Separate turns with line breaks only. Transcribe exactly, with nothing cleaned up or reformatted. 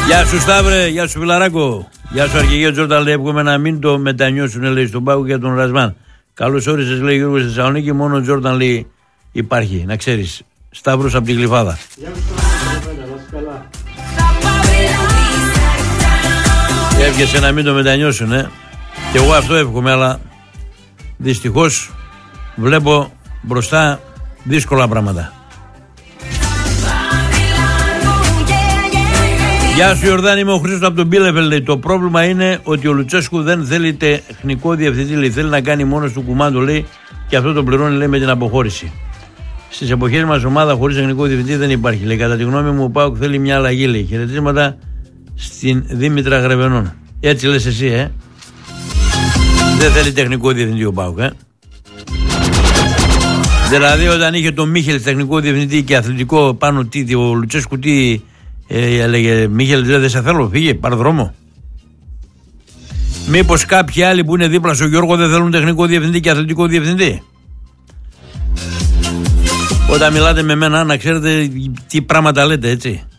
Γεια σου Σταύρε, γεια σου Φιλαράκο. Γεια σου αρχηγέ Τζόρνταν, λέει, εύχομαι να μην το μετανιώσουν, λέει, στον Πάκο για τον Ρασμάν. Καλώς όρισες, λέει, Γιώργος, στη Θεσσαλονίκη, μόνο ο Τζόρνταν, λέει, υπάρχει, να ξέρεις. Σταύρος από την Γλυφάδα. Έβγεσαι να μην το μετανιώσουν, ε. Και εγώ αυτό εύχομαι, αλλά δυστυχώς βλέπω μπροστά δύσκολα πράγματα. Γεια σου Ιορδάνη, είμαι ο Χρήστος από τον Μπίλεφελ, λέει. Το πρόβλημα είναι ότι ο Λουτσέσκου δεν θέλει τεχνικό διευθυντή, λέει. Θέλει να κάνει μόνος του κουμάντο, λέει, και αυτό το πληρώνει, λέει, με την αποχώρηση. Στις εποχές μας ομάδα χωρίς τεχνικό διευθυντή δεν υπάρχει, λέει. Κατά τη γνώμη μου ο ΠΑΟΚ θέλει μια αλλαγή, λέει. Χαιρετίσματα στην Δήμητρα Γρεβενών. Έτσι λες εσύ, ε. Δεν θέλει τεχνικό διευθυντή ο ΠΑΟΚ, ε. Δηλαδή όταν είχε τον Μίχελ τεχνικό διευθυντή και αθλητικό πάνω, τι, ο Λουτσέσκου τι ε, έλεγε, Μίχελ δεν σε θέλω, φύγε, πάρε δρόμο. Μήπως κάποιοι άλλοι που είναι δίπλα στο Γιώργο δεν θέλουν τεχνικό διευθυντή και αθλητικό διευθυντή? Όταν μιλάτε με μένα, να ξέρετε τι πράγματα λέτε, έτσι.